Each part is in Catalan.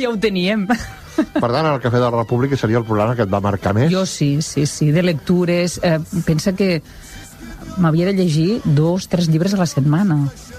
ja ho teníem. Per tant, el Cafè de la República seria el programa que et va marcar més? Jo sí, de lectures. Pensa que m'havia de llegir 2-3 llibres a la setmana.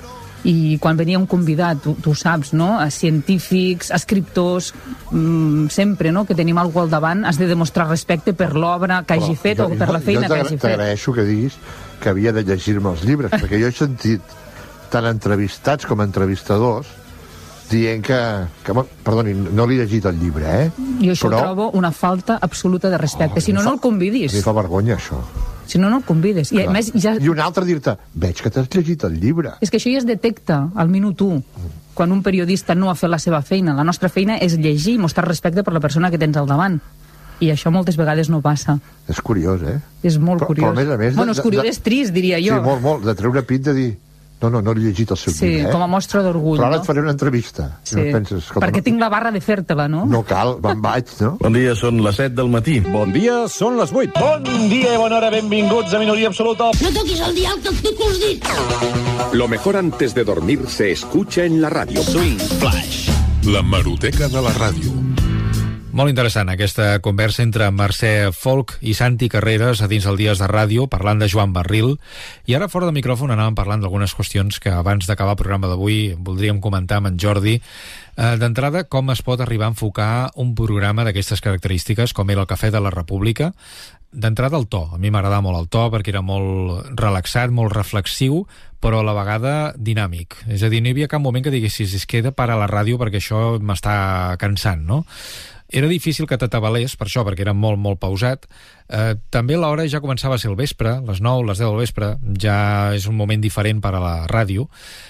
I quan venia un convidat, tu saps, no? A científics, a escriptors, sempre, no?, que tenim algú al davant, has de demostrar respecte per l'obra que hagi fet o per la feina que hagi fet. T'agraeixo que diguis que havia de llegir-me els llibres, perquè jo he sentit tant entrevistats com entrevistadors dient que perdoni, no li he llegit el llibre, Jo això trobo una falta absoluta de respecte. Si no, no el convidis. A mi fa vergonya, això. Si no, no el convides. I, a més, I un altre dir-te, veig que t'has llegit el llibre. És que això ja es detecta al minut 1, quan un periodista no ha fet la seva feina. La nostra feina és llegir i mostrar respecte per la persona que tens al davant. I això moltes vegades no passa. És curiós, És molt curiós. Però, a més, és curiós, és trist, diria jo. Sí, molt, de treure pit de dir... No l'he llegit el seu llibre, Sí, com a mostra d'orgull, Però ara et faré una entrevista. Sí, penses, perquè tinc la barra de fer-te-la, no? No cal, me'n vaig, no? Bon dia, són les 7 del matí. Bon dia, són les 8. Bon dia i bona hora, benvinguts a Minoria Absoluta. No toquis el dial, que et pico els dits. Lo mejor antes de dormir se escucha en la radio. Swing Flash. La hemeroteca de la ràdio. Molt interessant aquesta conversa entre Mercè Folch i Santi Carreras a dins el Dies de Ràdio, parlant de Joan Barril. I ara, fora de micròfon, anàvem parlant d'algunes qüestions que abans d'acabar el programa d'avui voldríem comentar amb en Jordi. D'entrada, com es pot arribar a enfocar un programa d'aquestes característiques, com era el Cafè de la República? D'entrada, el to. A mi m'agradava molt el to perquè era molt relaxat, molt reflexiu, però a la vegada dinàmic. És a dir, no hi havia cap moment que diguessis es queda per a la ràdio perquè això m'està cansant, no? Era difícil que t'atabalés, per això, perquè era molt, molt pausat. També l'hora ja començava a ser el vespre, les 9, les 10 del vespre, ja és un moment diferent per a la ràdio,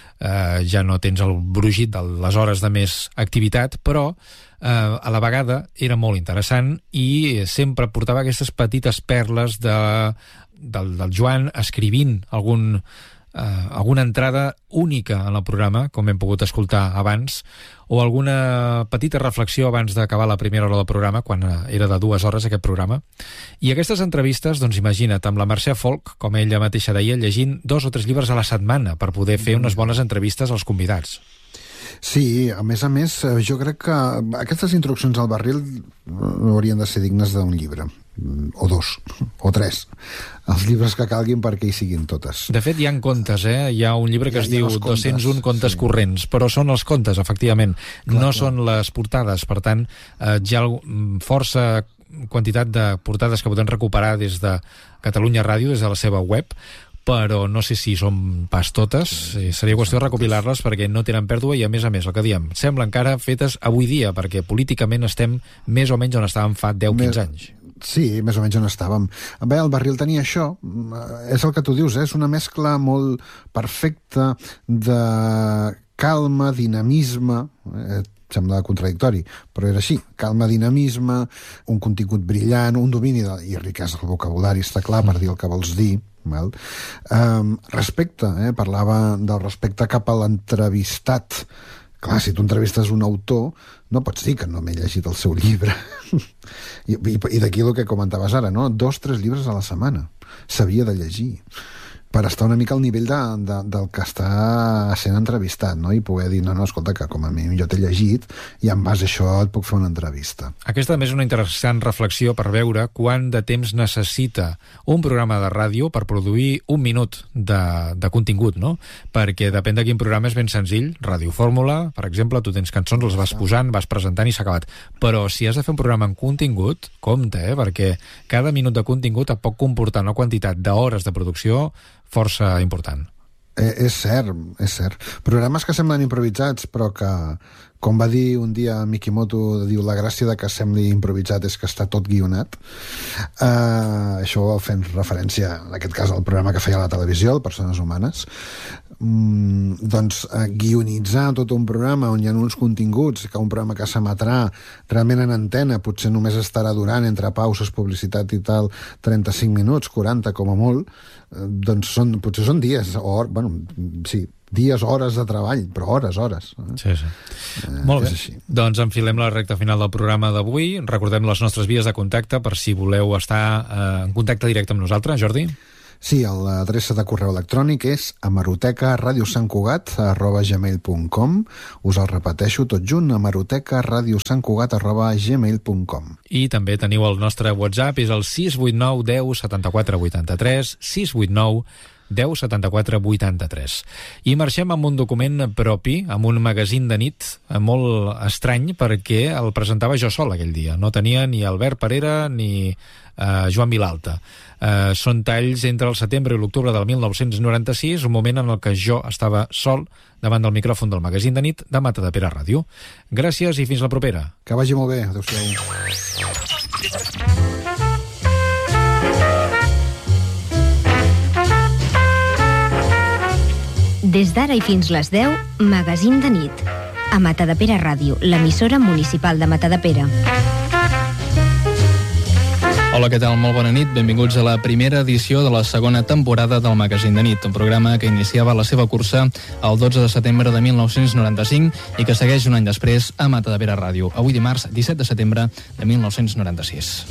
ja no tens el brugit de les hores de més activitat, però a la vegada era molt interessant i sempre portava aquestes petites perles del Joan escrivint alguna entrada única en el programa, com hem pogut escoltar abans, o alguna petita reflexió abans d'acabar la primera hora del programa, quan era de 2 hores aquest programa. I aquestes entrevistes, doncs imagina't, amb la Mercè Folch, com ella mateixa deia, llegint 2 o 3 llibres a la setmana per poder fer unes bones entrevistes als convidats. Sí, a més, jo crec que aquestes introduccions al Barril haurien de ser dignes d'un llibre, o 2, o 3. Els llibres que calguin perquè hi siguin totes. De fet, hi ha contes, Hi ha un llibre que es diu 201 contes corrents, però són els contes, efectivament. No són les portades, per tant, hi ha força quantitat de portades que podem recuperar des de Catalunya Ràdio, des de la seva web, però no sé si són pas totes. Seria qüestió de recopilar-les perquè no tenen pèrdua i, a més, el que diem, sembla encara fetes avui dia, perquè políticament estem més o menys on estàvem fa 10-15 anys. Sí, més o menys on estàvem. Bé, el Barril tenia això, és el que tu dius, és una mescla molt perfecta de calma, dinamisme, sembla contradictori, però era així, calma, dinamisme, un contingut brillant, un domini i riquesa del vocabulari, està clar, per dir el que vols dir, val? Respecte, parlava del respecte cap a l'entrevistat. Clar, si tu entrevistes un autor, no pots dir que no m'he llegit el seu llibre. I d'aquí el que comentaves ara, no? 2-3 llibres a la setmana. S'havia de llegir per estar una mica al nivell del que està sent entrevistat, no? I poder dir, no, escolta, que com a mínim jo t'he llegit i en base a això et puc fer una entrevista. Aquesta també és una interessant reflexió per veure quant de temps necessita un programa de ràdio per produir 1 minut de contingut, no? Perquè depèn de quin programa és ben senzill. Ràdio Fórmula, per exemple, tu tens cançons, les vas posant, vas presentant i s'ha acabat. Però si has de fer un programa en contingut, compte, perquè cada minut de contingut et pot comportar una quantitat d'hores de producció força important. És cert. Programes que semblen improvisats, però que, com va dir un dia Mikimoto, diu, la gràcia de que sembli improvisat és que està tot guionat. Això fent referència, en aquest cas, al programa que feia la televisió, el Persones Humanes. Doncs guionitzar tot un programa on hi ha uns continguts, que un programa que s'emetrà realment en antena potser només estarà durant entre pauses, publicitat i tal 35 minuts, 40 com a molt, doncs potser són dies dies, hores de treball, però hores. Sí. Molt bé. Doncs enfilem la recta final del programa d'avui. Recordem les nostres vies de contacte per si voleu estar en contacte directe amb nosaltres. Jordi? Sí, l'adreça de correu electrònic és hemeroteca@radiosantcugat.gmail.com. Us el repeteixo tot junt, hemeroteca@radiosantcugat.gmail.com. I també teniu el nostre WhatsApp, és el 689 10 74 83, 689 10 74 83. I marxem amb un document propi, amb un magazín de nit molt estrany, perquè el presentava jo sol aquell dia. No tenia ni Albert Parera ni Joan Vilalta. Són talls entre el setembre i l'octubre del 1996, un moment en el que jo estava sol davant del micròfon del magazín de nit de Matadepera Ràdio. Gràcies i fins la propera. Que vagi molt bé. Adéu-siau. Des d'ara i fins les 10, magazín de nit. A Matadepera Ràdio, l'emissora municipal de Matadepera. Hola, què tal? Molt bona nit. Benvinguts a la primera edició de la segona temporada del Magazín de nit, un programa que iniciava la seva cursa el 12 de setembre de 1995 i que segueix un any després a Matadepera Ràdio, avui dimarts 17 de setembre de 1996.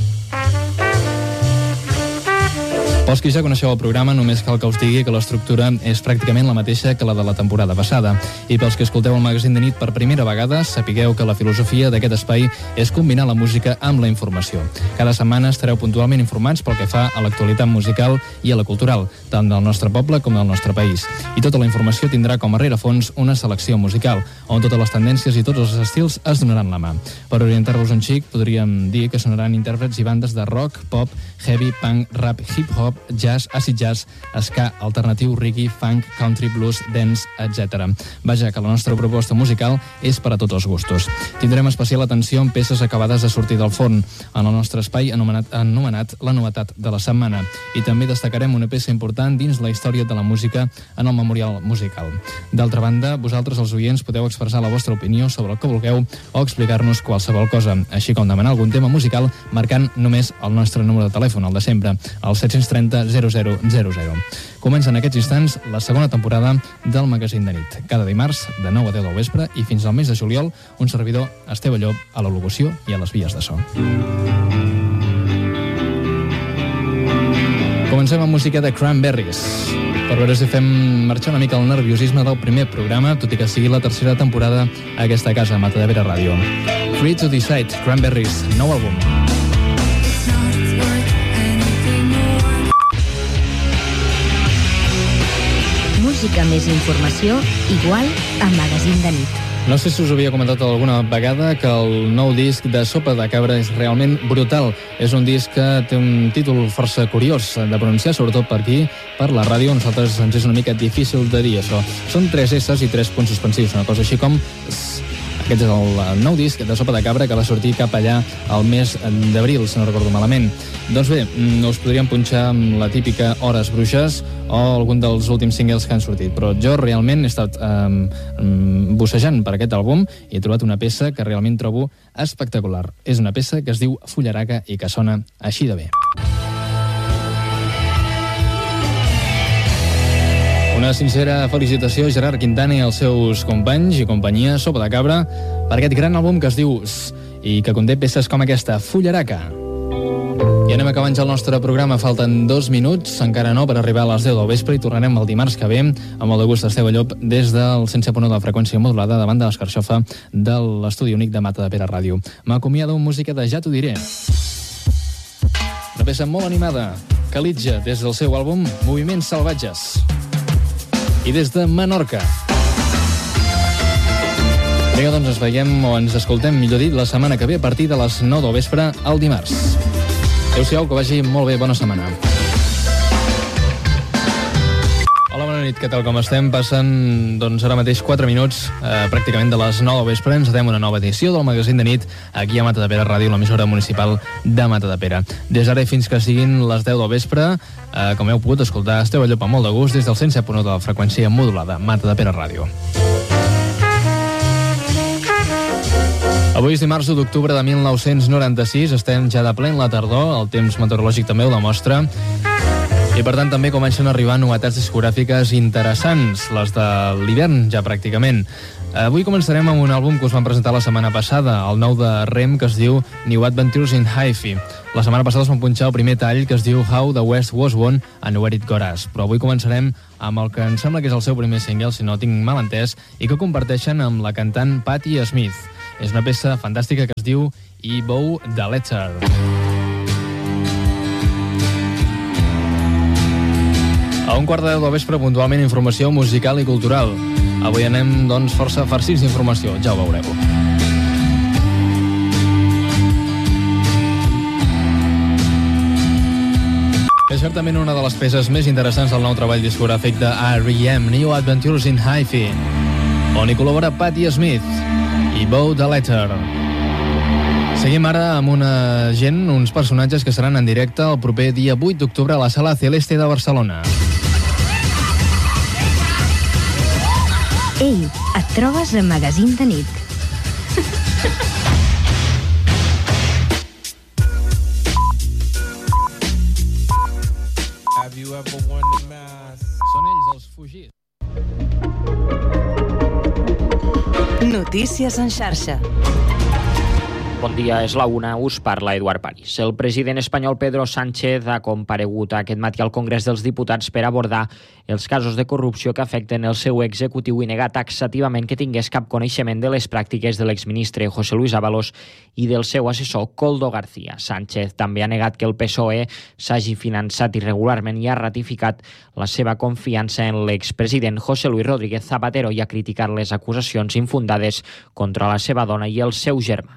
Pels que ja coneixeu el programa, només cal que us digui que l'estructura és pràcticament la mateixa que la de la temporada passada. I pels que escolteu el magazín de nit per primera vegada, sapigueu que la filosofia d'aquest espai és combinar la música amb la informació. Cada setmana estareu puntualment informats pel que fa a l'actualitat musical i a la cultural, tant del nostre poble com del nostre país. I tota la informació tindrà com a rerefons una selecció musical, on totes les tendències i tots els estils es donaran la mà. Per orientar-vos un xic, podríem dir que sonaran intèrprets i bandes de rock, pop, heavy, punk, rap, hip-hop, jazz, acid jazz, ska, alternatiu, reggae, funk, country, blues, dance, etc. Vaja, que la nostra proposta musical és per a tots els gustos. Tindrem especial atenció en peces acabades de sortir del forn, en el nostre espai anomenat la novetat de la setmana. I també destacarem una peça important dins la història de la música en el memorial musical. D'altra banda, vosaltres, els oients, podeu expressar la vostra opinió sobre el que vulgueu o explicar-nos qualsevol cosa, així com demanar algun tema musical marcant només el nostre número de telèfon, el de sempre, el 730 0000. Comença en aquests instants la segona temporada del Magazín de nit. Cada dimarts, de 9 a 10 del vespre i fins al mes de juliol, un servidor, Esteve Llop, a la locució i a les vies de so. Comencem amb música de Cranberries, per veure si fem marxar una mica el nerviosisme del primer programa, tot i que sigui la tercera temporada a aquesta casa, a Matadepera Ràdio. Free to Decide, Cranberries, nou àlbum. Música més informació, igual a Magazín de nit. No sé si us havia comentat alguna vegada que el nou disc de Sopa de Cabra és realment brutal. És un disc que té un títol força curiós de pronunciar, sobretot per aquí, per la ràdio. A nosaltres ens és una mica difícil de dir això. Són 3 S's i 3 punts suspensius, una cosa així com... Aquest és el nou disc de Sopa de Cabra que va sortir cap allà al mes d'abril, si no recordo malament. Doncs bé, us podríem punxar amb la típica Hores Bruixes o algun dels últims singles que han sortit, però jo realment he estat bussejant per aquest àlbum i he trobat una peça que realment trobo espectacular. És una peça que es diu Fullaraca i que sona així de bé. Una sincera felicitació a Gerard Quintana i als seus companys i companyia Sopa de Cabra per aquest gran àlbum que es diu i que conté peces com aquesta, Fullaraca. I anem acabant ja el nostre programa, falten 2 minuts, encara no, per arribar a les 10 del vespre i tornarem el dimarts que ve amb el de gust Esteve Llop des del 107.1 de la freqüència modulada davant de l'escarxofa de l'estudi únic de Matadepera Ràdio. M'acomiado amb música de Ja t'ho diré. Una peça molt animada, Calitja, des del seu àlbum Moviments Salvatges. I des de Menorca. Vinga, doncs ens veiem o ens escoltem, millor dit, la setmana que ve a partir de les 9 del vespre al dimarts. Adéu-siau, que vagi molt bé, bona setmana. Hola, bona nit, què tal, com estem? Passen, doncs, ara mateix 4 minuts, pràcticament de les 9 del vespre. Ens atem una nova edició del Magazín de nit aquí a Matadepera Ràdio, l'emissora municipal de Matadepera. Des d'ara i fins que siguin les 10 del vespre, com heu pogut escoltar, Esteve Llop amb molt de gust des del 107.1 de la freqüència modulada, Matadepera Ràdio. Avui és dimarts 1 d'octubre de 1996, estem ja de ple en la tardor, el temps meteorològic també ho demostra, i per tant també comencen a arribar novetats discogràfiques interessants, les de l'hivern ja pràcticament. Avui començarem amb un àlbum que us van presentar la setmana passada, el nou de Rem, que es diu New Adventures in Hi-Fi. La setmana passada us van punxar el primer tall, que es diu How the West Was Won and Where It Got Us. Però avui començarem amb el que em sembla que és el seu primer single, si no tinc mal entès, i que comparteixen amb la cantant Patti Smith. És una peça fantàstica que es diu E-Bow the Letter. A 1:15 del vespre, puntualment, informació musical i cultural. Avui anem, doncs, força farcits d'informació, ja ho veureu. És certament una de les peces més interessants del nou treball discogràfic de R.E.M., New Adventures in Hi-Fi, on hi col·labora Patti Smith i E-Bow the Letter. Seguim ara amb uns personatges que seran en directe el proper dia 8 d'octubre a la Sala Celeste de Barcelona. Ei, et trobes a Magazín de nit. Són ells, els fugits. Notícies en xarxa. Bon dia, és la una, us parla Eduard París. El president espanyol Pedro Sánchez ha comparegut aquest matí al Congrés dels Diputats per abordar els casos de corrupció que afecten el seu executiu i negar taxativament que tingués cap coneixement de les pràctiques de l'exministre José Luis Ábalos i del seu assessor Koldo García. Sánchez també ha negat que el PSOE s'hagi finançat irregularment i ha ratificat la seva confiança en l'expresident José Luis Rodríguez Zapatero i ha criticat les acusacions infundades contra la seva dona i el seu germà.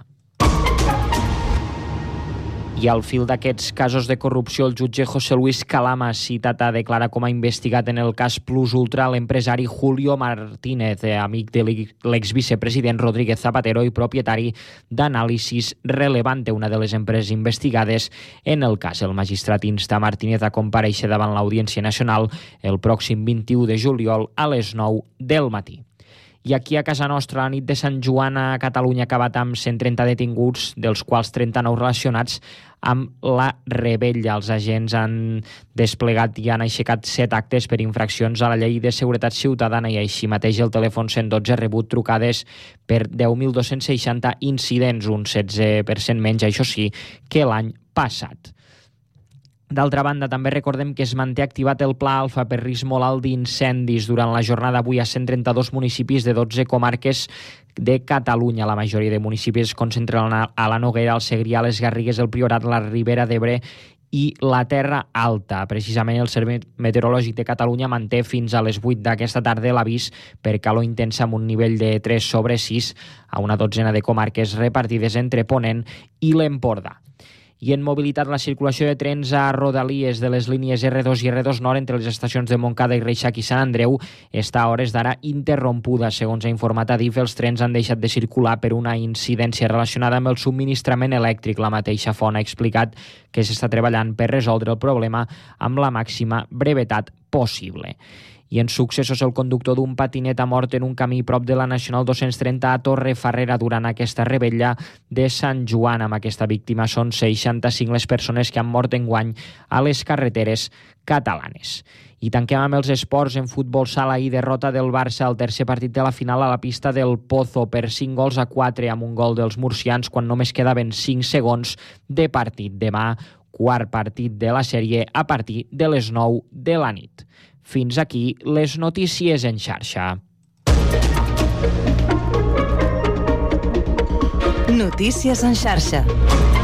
I al fil d'aquests casos de corrupció, el jutge José Luis Calama, citat a declarar com a investigat en el cas Plus Ultra l'empresari Julio Martínez, amic de l'exvicepresident Rodríguez Zapatero i propietari d'Anàlisis Relevante, una de les empreses investigades en el cas. El magistrat insta Martínez a comparèixer davant l'Audiència Nacional el pròxim 21 de juliol a les 9 del matí. I aquí a casa nostra, la nit de Sant Joan a Catalunya ha acabat amb 130 detinguts, dels quals 39 relacionats amb la rebella. Els agents han desplegat i han aixecat 7 actes per infraccions a la llei de seguretat ciutadana i així mateix el telèfon 112 ha rebut trucades per 10.260 incidents, un 16% menys, això sí, que l'any passat. D'altra banda, també recordem que es manté activat el Pla Alfa per risc molt alt d'incendis durant la jornada avui a 132 municipis de 12 comarques de Catalunya. La majoria de municipis es concentren a la Noguera, el Segrià, les Garrigues, el Priorat, la Ribera d'Ebre i la Terra Alta. Precisament el Servei Meteorològic de Catalunya manté fins a les 8 d'aquesta tarda l'avís per calor intensa amb un nivell de 3/6 a una dotzena de comarques repartides entre Ponent i l'Empordà. I en mobilitat, la circulació de trens a rodalies de les línies R2 i R2 Nord entre les estacions de Montcada i Reixac i Sant Andreu està a hores d'ara interrompuda. Segons ha informat Adif, els trens han deixat de circular per una incidència relacionada amb el subministrament elèctric. La mateixa font ha explicat que s'està treballant per resoldre el problema amb la màxima brevetat possible. I en successos, el conductor d'un patinet ha mort en un camí prop de la Nacional 230 a Torrefarrera durant aquesta rebella de Sant Joan. Amb aquesta víctima són 65 les persones que han mort enguany a les carreteres catalanes. I tanquem amb els esports. En futbol sala i derrota del Barça al tercer partit de la final a la pista del Pozo per 5-4 amb un gol dels murcians quan només quedaven 5 segons de partit. Demà, quart partit de la sèrie a partir de les 9 de la nit. Fins aquí les notícies en xarxa. Notícies en xarxa.